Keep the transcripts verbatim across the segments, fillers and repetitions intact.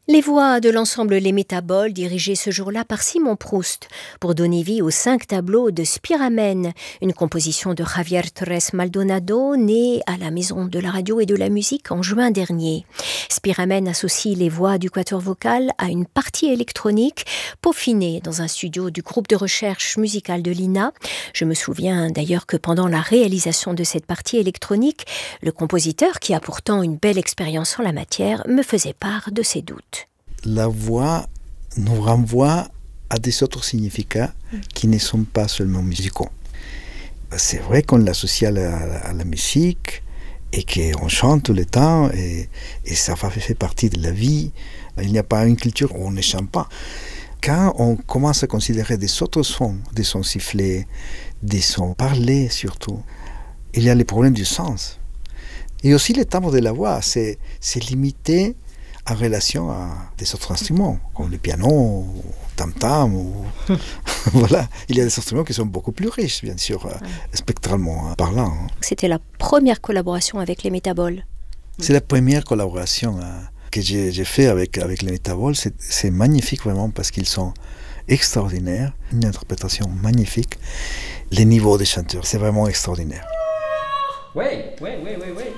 Les voix de l'ensemble Les Métaboles, dirigées ce jour-là par Simon Proust, pour donner vie aux cinq tableaux de Spiramen, une composition de Javier Torres Maldonado, née à la Maison de la Radio et de la Musique en juin dernier. Spiramen associe les voix du quatuor vocal à une partie électronique peaufinée dans un studio du groupe de recherche musicale de l'I N A. Je me souviens d'ailleurs que pendant la réalisation de cette partie électronique, le compositeur, qui a pourtant une belle expérience en la matière, me faisait part de ses doutes. La voix nous renvoie à des autres significats qui ne sont pas seulement musicaux. C'est vrai qu'on l'associe à la, à la musique et qu'on chante tout le temps et, et ça fait partie de la vie. Il n'y a pas une culture où on ne chante pas. Quand on commence à considérer des autres sons, des sons sifflés, des sons parlés surtout, il y a les problèmes du sens. Et aussi le timbre de la voix, c'est, c'est limité en relation à des autres instruments, comme le piano, ou tam-tam, ou... voilà. Il y a des instruments qui sont beaucoup plus riches, bien sûr, ouais. spectralement parlant. C'était la première collaboration avec les Métaboles. C'est la première collaboration euh, que j'ai, j'ai fait avec, avec les Métaboles. C'est, c'est magnifique vraiment parce qu'ils sont extraordinaires, une interprétation magnifique. Les niveaux des chanteurs, c'est vraiment extraordinaire. Oui, oui, oui, oui, oui.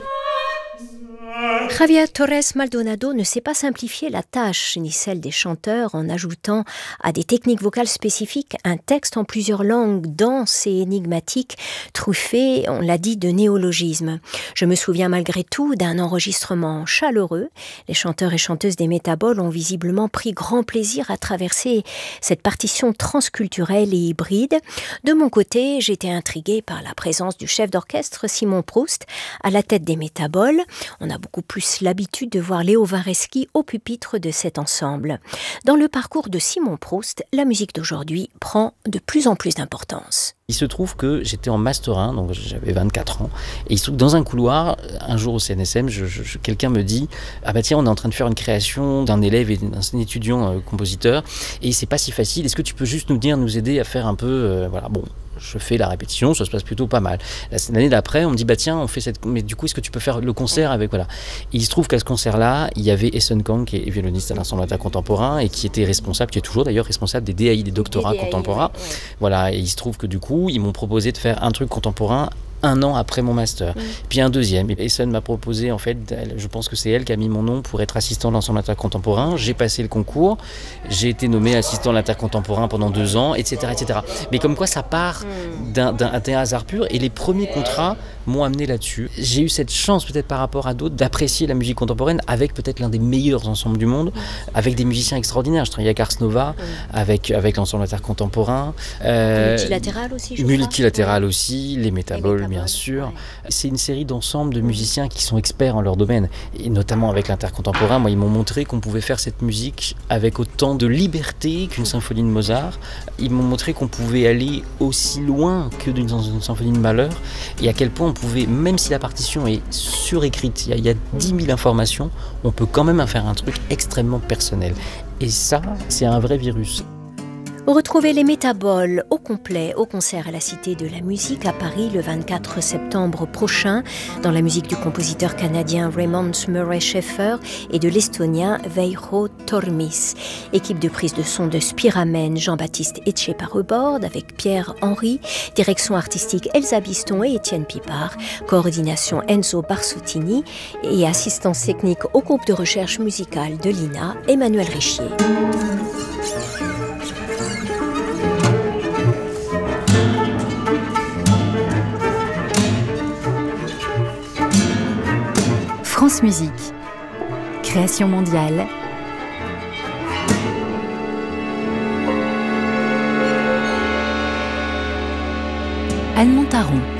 Javier Torres Maldonado ne sait pas simplifier la tâche, ni celle des chanteurs, en ajoutant à des techniques vocales spécifiques un texte en plusieurs langues, dense et énigmatique, truffé, on l'a dit, de néologismes. Je me souviens malgré tout d'un enregistrement chaleureux. Les chanteurs et chanteuses des Métaboles ont visiblement pris grand plaisir à traverser cette partition transculturelle et hybride. De mon côté, j'étais intriguée par la présence du chef d'orchestre Simon Proust à la tête des Métaboles. On a beaucoup plus l'habitude de voir Léo Wareski au pupitre de cet ensemble. Dans le parcours de Simon Proust, la musique d'aujourd'hui prend de plus en plus d'importance. Il se trouve que j'étais en Master un, donc j'avais vingt-quatre ans, et il se trouve que dans un couloir, un jour au C N S M, je, je, quelqu'un me dit « Ah bah tiens, on est en train de faire une création d'un élève et d'un étudiant euh, compositeur, et c'est pas si facile, est-ce que tu peux juste nous dire, nous aider à faire un peu... Euh, voilà, bon... » Je fais la répétition, ça se passe plutôt pas mal. L'année d'après, on me dit bah tiens, on fait cette. Mais du coup, est-ce que tu peux faire le concert avec voilà. Et il se trouve qu'à ce concert-là, il y avait Essen Kang, qui est violoniste à l'ensemble d'art contemporain et qui était responsable, qui est toujours d'ailleurs responsable des D A I, des doctorats des D A I, contemporains. Ouais, ouais. Voilà. Et il se trouve que du coup, ils m'ont proposé de faire un truc contemporain un an après mon master. Mmh. Puis un deuxième. Et Essen m'a proposé, en fait, elle, je pense que c'est elle qui a mis mon nom pour être assistant de l'ensemble d'art contemporain. J'ai passé le concours, j'ai été nommé assistant de l'art contemporain pendant deux ans, et cetera, et cetera. Mais comme quoi, ça part mmh. d'un, d'un, d'un hasard pur. Et les premiers contrats m'ont amené là-dessus. J'ai eu cette chance, peut-être par rapport à d'autres, d'apprécier la musique contemporaine avec peut-être l'un des meilleurs ensembles du monde, avec des musiciens extraordinaires. Je travaillais avec Ars Nova, mmh. avec, avec l'ensemble d'art contemporain. Euh, multilatéral aussi, je Multilatéral crois. aussi, les Métaboles, bien sûr. Ouais. C'est une série d'ensembles de musiciens qui sont experts en leur domaine, et notamment avec l'intercontemporain. Moi, ils m'ont montré qu'on pouvait faire cette musique avec autant de liberté qu'une symphonie de Mozart. Ils m'ont montré qu'on pouvait aller aussi loin que d'une une symphonie de Mahler, et à quel point on pouvait, même si la partition est surécrite, il y a, il y a dix mille informations, on peut quand même faire un truc extrêmement personnel. Et ça, c'est un vrai virus. Retrouvez les Métaboles au complet au concert à la Cité de la Musique à Paris le vingt-quatre septembre prochain, dans la musique du compositeur canadien Raymond Murray Schaeffer et de l'Estonien Veijo Tormis. Équipe de prise de son de Spiramen, Jean-Baptiste Etcheparrebord avec Pierre Henry, direction artistique Elsa Biston et Étienne Pipard, coordination Enzo Barsottini et assistance technique au groupe de recherche musicale de l'I N A, Emmanuel Richier. France Musique, création mondiale. Anne Montaron.